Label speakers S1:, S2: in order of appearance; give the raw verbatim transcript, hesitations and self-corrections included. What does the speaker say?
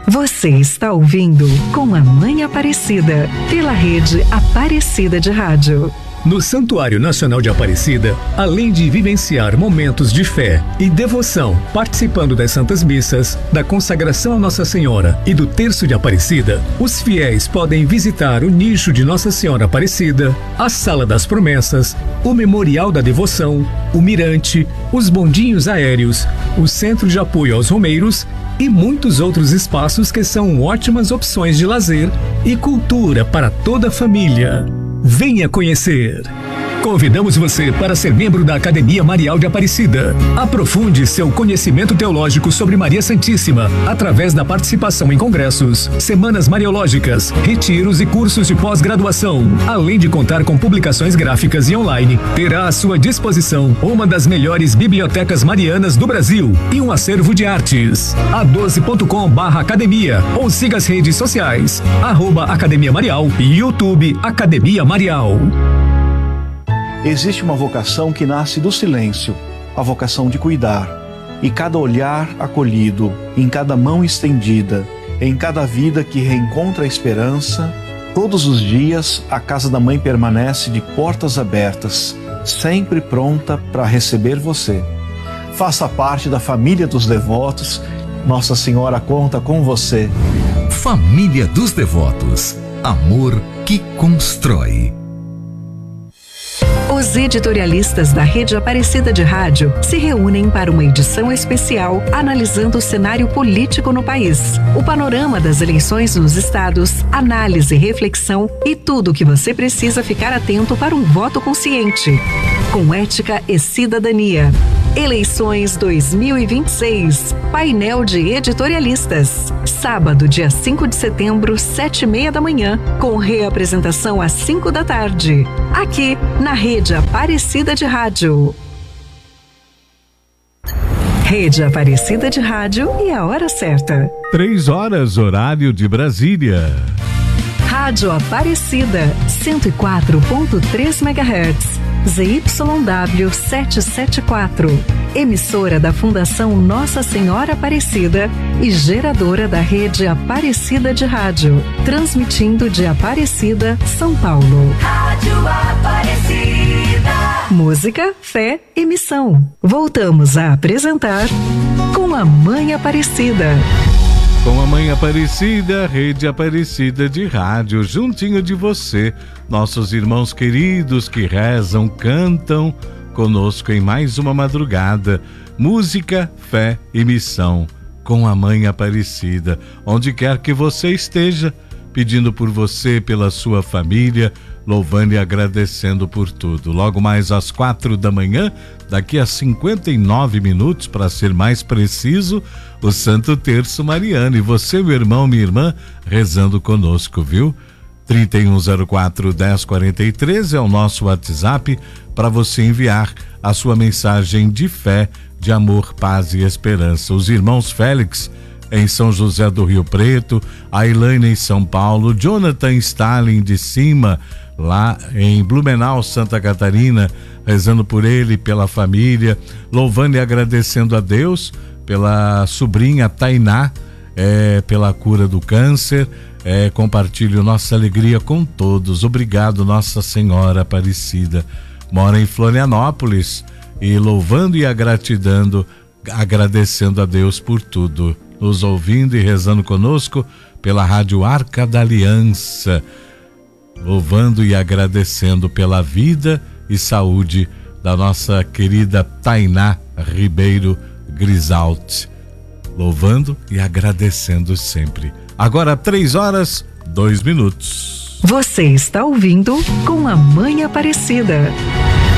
S1: Você está ouvindo Com a Mãe Aparecida, pela rede Aparecida de Rádio.
S2: No Santuário Nacional de Aparecida, além de vivenciar momentos de fé e devoção, participando das Santas Missas, da consagração a Nossa Senhora e do Terço de Aparecida, os fiéis podem visitar o nicho de Nossa Senhora Aparecida, a Sala das Promessas, o Memorial da Devoção, o Mirante, os bondinhos aéreos, o Centro de Apoio aos Romeiros e muitos outros espaços que são ótimas opções de lazer e cultura para toda a família. Venha conhecer! Convidamos você para ser membro da Academia Marial de Aparecida. Aprofunde seu conhecimento teológico sobre Maria Santíssima através da participação em congressos, semanas mariológicas, retiros e cursos de pós-graduação. Além de contar com publicações gráficas e online, terá à sua disposição uma das melhores bibliotecas marianas do Brasil e um acervo de artes. a doze ponto com barra academia ou siga as redes sociais, arroba Academia Marial e YouTube Academia Marial.
S3: Existe uma vocação que nasce do silêncio, a vocação de cuidar. E cada olhar acolhido, em cada mão estendida, em cada vida que reencontra a esperança, todos os dias a Casa da Mãe permanece de portas abertas, sempre pronta para receber você. Faça parte da família dos devotos, Nossa Senhora conta com você.
S4: Família dos Devotos, amor que constrói.
S1: Os editorialistas da Rede Aparecida de Rádio se reúnem para uma edição especial analisando o cenário político no país, o panorama das eleições nos estados, análise, reflexão e tudo o que você precisa ficar atento para um voto consciente. Com ética e cidadania. Eleições dois mil e vinte e seis. Painel de editorialistas. Sábado, dia cinco de setembro, sete e meia da manhã, com reapresentação às cinco da tarde. Aqui, na Rede Aparecida de Rádio. Rede Aparecida de Rádio e a hora certa.
S5: Três horas, horário de Brasília.
S1: Rádio Aparecida, cento e quatro ponto três megahertz. Z Y W setecentos e setenta e quatro, emissora da Fundação Nossa Senhora Aparecida e geradora da Rede Aparecida de Rádio, transmitindo de Aparecida, São Paulo.
S6: Rádio Aparecida.
S1: Música, fé e missão. Voltamos a apresentar Com a Mãe Aparecida.
S5: Com a Mãe Aparecida, Rede Aparecida de Rádio, juntinho de você, nossos irmãos queridos que rezam, cantam conosco em mais uma madrugada. Música, fé e missão, com a Mãe Aparecida, onde quer que você esteja, pedindo por você, pela sua família, louvando e agradecendo por tudo. Logo mais às quatro da manhã, daqui a cinquenta e nove minutos, para ser mais preciso, o Santo Terço Mariano. E você, meu irmão, minha irmã, rezando conosco, viu? trinta e um zero quatro, dez quarenta e três é o nosso WhatsApp para você enviar a sua mensagem de fé, de amor, paz e esperança. Os irmãos Félix em São José do Rio Preto, a Elaine em São Paulo, Jonathan Stalin de Cima, lá em Blumenau, Santa Catarina, rezando por ele, pela família, louvando e agradecendo a Deus pela sobrinha Tainá, é, pela cura do câncer. É, compartilho nossa alegria com todos. Obrigado, Nossa Senhora Aparecida. Mora em Florianópolis e louvando e agradecendo, agradecendo a Deus por tudo. Nos ouvindo e rezando conosco pela Rádio Arca da Aliança, louvando e agradecendo pela vida e saúde da nossa querida Tainá Ribeiro Grisalt, louvando e agradecendo sempre. Agora três horas, dois minutos.
S1: Você está ouvindo Com a Mãe Aparecida.